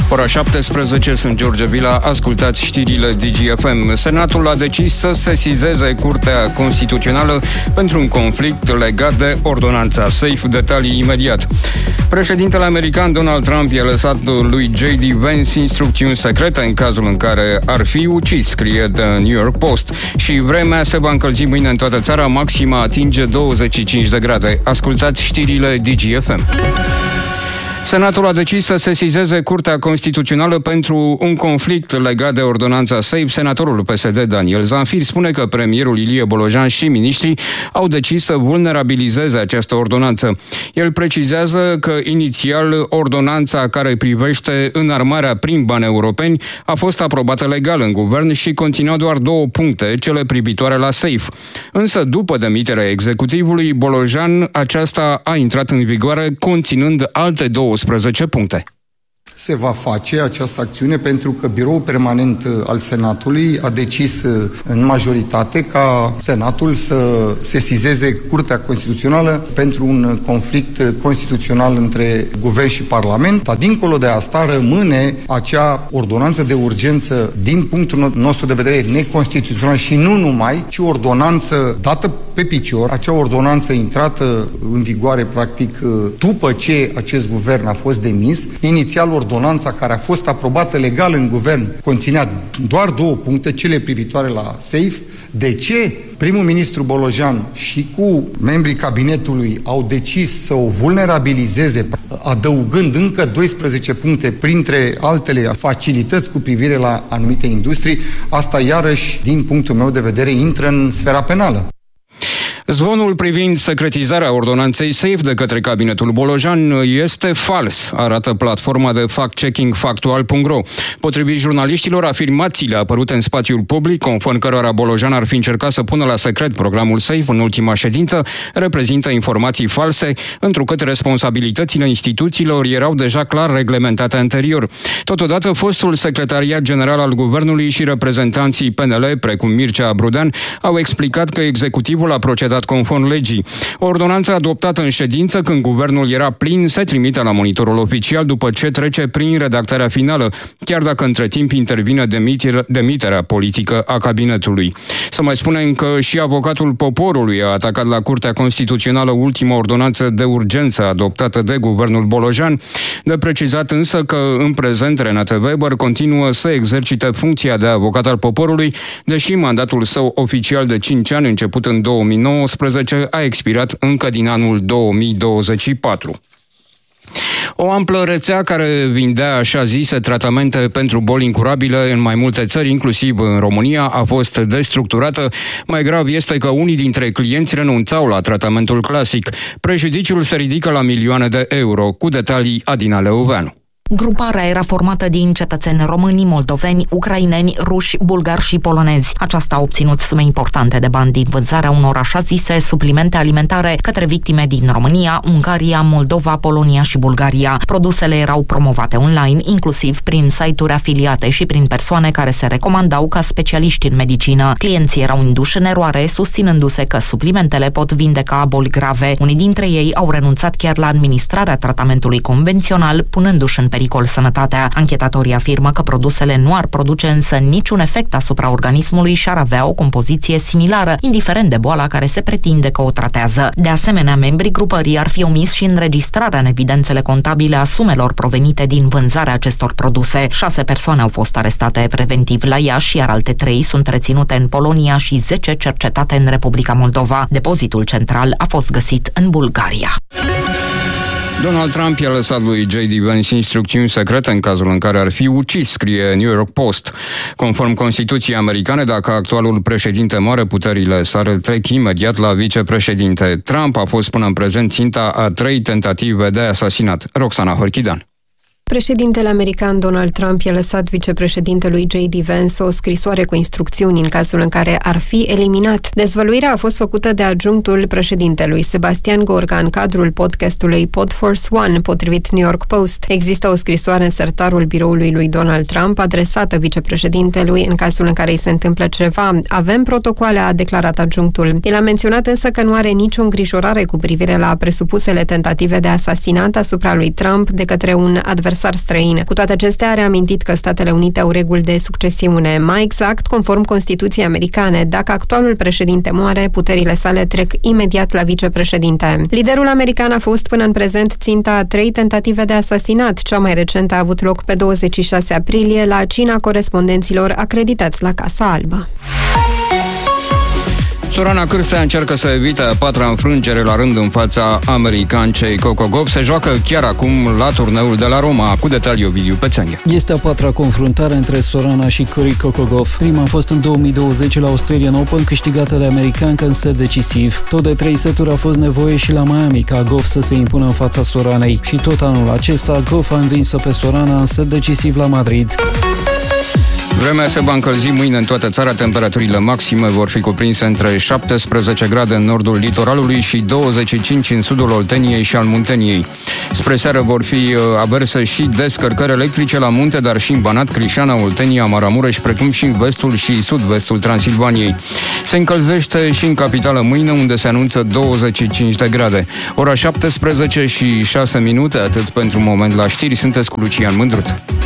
Ora 17, sunt George Vila, ascultați știrile DGFM. Senatul a decis să sesizeze Curtea Constituțională pentru un conflict legat de ordonanța SAFE. Detalii imediat. Președintele american Donald Trump i-a lăsat lui J.D. Vance instrucțiuni secrete în cazul în care ar fi ucis, scrie The New York Post. Și vremea se va încălzi mâine în toată țara, maxima atinge 25 de grade. Ascultați știrile DGFM. Senatul a decis să sesizeze Curtea Constituțională pentru un conflict legat de ordonanța SAFE. Senatorul PSD Daniel Zanfir spune că premierul Ilie Bolojan și miniștrii au decis să vulnerabilizeze această ordonanță. El precizează că inițial ordonanța care privește înarmarea prin bani europeni a fost aprobată legal în guvern și conținea doar 2 puncte, cele privitoare la SAFE. Însă după demiterea executivului Bolojan, aceasta a intrat în vigoare conținând alte 12 puncte. Se va face această acțiune pentru că Biroul Permanent al Senatului a decis în majoritate ca Senatul să sesizeze Curtea Constituțională pentru un conflict constituțional între Guvern și Parlament. Dar dincolo de asta rămâne acea ordonanță de urgență din punctul nostru de vedere neconstituțional și nu numai, ci o ordonanță dată pe picior, acea ordonanță intrată în vigoare practic după ce acest guvern a fost demis. Inițial ordonanța care a fost aprobată legal în guvern conținea doar 2 puncte, cele privitoare la SAFE. De ce primul ministru Bolojan și cu membrii cabinetului au decis să o vulnerabilizeze, adăugând încă 12 puncte, printre altele facilități cu privire la anumite industrii, asta iarăși, din punctul meu de vedere, intră în sfera penală. Zvonul privind secretizarea ordonanței SAFE de către cabinetul Bolojan este fals, arată platforma de fact-checking factual.ro. Potrivit jurnaliștilor, afirmațiile apărute în spațiul public, conform cărora Bolojan ar fi încercat să pună la secret programul SAFE în ultima ședință, reprezintă informații false, întrucât responsabilitățile instituțiilor erau deja clar reglementate anterior. Totodată, fostul secretariat general al guvernului și reprezentanții PNL, precum Mircea Brudean, au explicat că executivul a procedat conform legii. Ordonanța adoptată în ședință când guvernul era plin se trimite la monitorul oficial după ce trece prin redactarea finală, chiar dacă între timp intervine demiterea politică a cabinetului. Să mai spunem că și avocatul poporului a atacat la Curtea Constituțională ultima ordonanță de urgență adoptată de guvernul Bolojan. De precizat însă că în prezent Renate Weber continuă să exercite funcția de avocat al poporului, deși mandatul său oficial de 5 ani început în 2019 a expirat încă din anul 2024. O amplă rețea care vindea așa zise tratamente pentru boli incurabile în mai multe țări, inclusiv în România, a fost destructurată. Mai grav este că unii dintre clienți renunțau la tratamentul clasic. Prejudiciul se ridică la milioane de euro. Cu detalii, Adina Leoveanu. Gruparea era formată din cetățeni români, moldoveni, ucraineni, ruși, bulgari și polonezi. Aceasta a obținut sume importante de bani din vânzarea unor așa zise suplimente alimentare către victime din România, Ungaria, Moldova, Polonia și Bulgaria. Produsele erau promovate online, inclusiv prin site-uri afiliate și prin persoane care se recomandau ca specialiști în medicină. Clienții erau induși în eroare, susținându-se că suplimentele pot vindeca boli grave. Unii dintre ei au renunțat chiar la administrarea tratamentului convențional, punându-și în pericol sănătatea. Anchetatorii afirmă că produsele nu ar produce însă niciun efect asupra organismului și ar avea o compoziție similară, indiferent de boala care se pretinde că o tratează. De asemenea, membrii grupării ar fi omis și înregistrarea în evidențele contabile a sumelor provenite din vânzarea acestor produse. 6 persoane au fost arestate preventiv la Iași, iar alte 3 sunt reținute în Polonia și 10 cercetate în Republica Moldova. Depozitul central a fost găsit în Bulgaria. Donald Trump i-a lăsat lui J.D. Vance instrucțiuni secrete în cazul în care ar fi ucis, scrie New York Post. Conform Constituției americane, dacă actualul președinte moare, puterile sale trec imediat la vicepreședinte. Trump a fost până în prezent ținta a 3 tentative de asasinat. Roxana Horchidan. Președintele american Donald Trump i-a lăsat vicepreședintelui J.D. Vance o scrisoare cu instrucțiuni în cazul în care ar fi eliminat. Dezvăluirea a fost făcută de adjunctul președintelui Sebastian Gorka în cadrul podcastului Podforce One, potrivit New York Post. Există o scrisoare în sertarul biroului lui Donald Trump adresată vicepreședintelui în cazul în care îi se întâmplă ceva. Avem protocoale, a declarat adjunctul. El a menționat însă că nu are nicio îngrijorare cu privire la presupusele tentative de asasinat asupra lui Trump de către un adversar adversari străini. Cu toate acestea, a reamintit că Statele Unite au reguli de succesiune. Mai exact, conform Constituției americane, dacă actualul președinte moare, puterile sale trec imediat la vicepreședinte. Liderul american a fost până în prezent ținta a 3 tentative de asasinat. Cea mai recentă a avut loc pe 26 aprilie la cina corespondenților acreditați la Casa Albă. Sorana Cârstea încearcă să evite a 4-a înfrângere la rând în fața americancei Coco Gauff. Se joacă chiar acum la turneul de la Roma. Cu detalii Ovidiu Pețania. Este a 4-a confruntare între Sorana și Cory Coco Gauff. Prima a fost în 2020 la Australian Open, câștigată de americancă în set decisiv. Tot de 3 seturi a fost nevoie și la Miami ca Gauff să se impună în fața Soranei. Și tot anul acesta Gauff a învins-o pe Sorana în set decisiv la Madrid. Vremea se va încălzi mâine în toată țara. Temperaturile maxime vor fi cuprinse între 17 grade în nordul litoralului și 25 în sudul Olteniei și al Munteniei. Spre seară vor fi averse și descărcări electrice la munte, dar și în Banat, Crișana, Oltenia, Maramureș, precum și în vestul și sud-vestul Transilvaniei. Se încălzește și în capitală mâine, unde se anunță 25 de grade. Ora 17 și 6 minute, atât pentru moment la știri. Sunteți cu Lucian Mândruță.